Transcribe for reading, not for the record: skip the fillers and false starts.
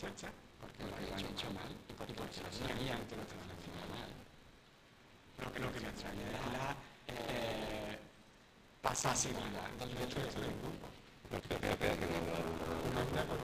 muchacha porque lo han hecho mal y porque sabían que lo estaban haciendo mal. Lo que me extraña es la pasividad del resto del grupo. Fíjate que no